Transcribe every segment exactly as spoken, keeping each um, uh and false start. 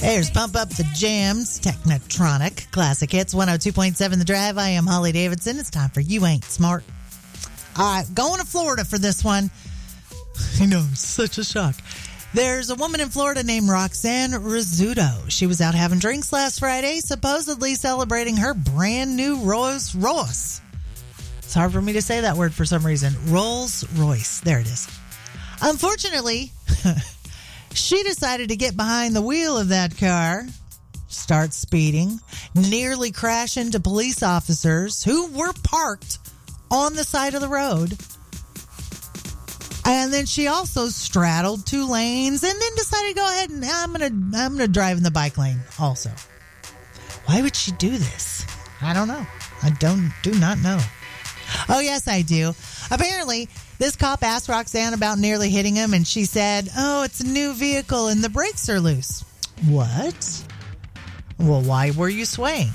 There's Pump Up the Jams, Technotronic, Classic Hits, one oh two point seven The Drive. I am Holly Davidson. It's time for You Ain't Smart. All right, going to Florida for this one. I know, such a shock. There's a woman in Florida named Roxanne Rizzuto. She was out having drinks last Friday, supposedly celebrating her brand new Rolls Royce. It's hard for me to say that word for some reason. Rolls Royce. There it is. Unfortunately, she decided to get behind the wheel of that car, start speeding, nearly crash into police officers who were parked on the side of the road. And then she also straddled two lanes and then decided to go ahead and I'm going to I'm going to drive in the bike lane also. Why would she do this? I don't know. I don't do not know. Oh, yes, I do. Apparently, this cop asked Roxanne about nearly hitting him, and she said, oh, it's a new vehicle and the brakes are loose. What? Well, why were you swaying?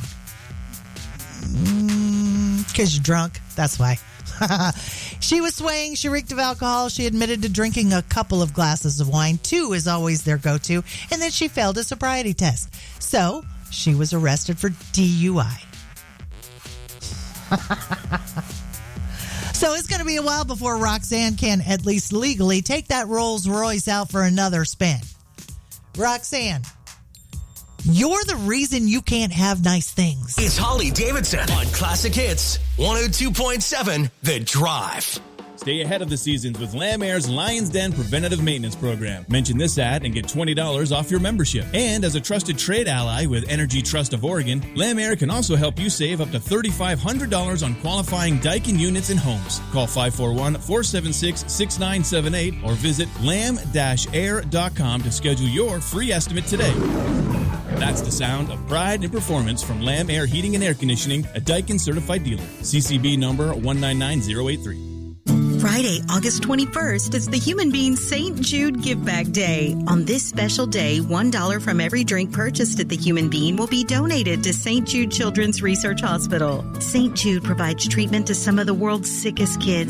Mm, 'cause you're drunk. That's why. She was swaying. She reeked of alcohol. She admitted to drinking a couple of glasses of wine. Two is always their go-to. And then she failed a sobriety test. So she was arrested for D U I. So it's going to be a while before Roxanne can, at least legally, take that Rolls Royce out for another spin. Roxanne, you're the reason you can't have nice things. It's Holly Davidson on Classic Hits, one oh two point seven The Drive. Stay ahead of the seasons with Lamb Air's Lion's Den Preventative Maintenance Program. Mention this ad and get twenty dollars off your membership. And as a trusted trade ally with Energy Trust of Oregon, Lamb Air can also help you save up to three thousand five hundred dollars on qualifying Daikin units and homes. Call five four one, four seven six, six nine seven eight or visit lamb dash air dot com to schedule your free estimate today. That's the sound of pride and performance from Lamb Air Heating and Air Conditioning, a Daikin certified dealer. C C B number one nine nine zero eight three. Friday, August twenty-first is the Human Bean Saint Jude Give Back Day. On this special day, one dollar from every drink purchased at the Human Bean will be donated to Saint Jude Children's Research Hospital. Saint Jude provides treatment to some of the world's sickest kids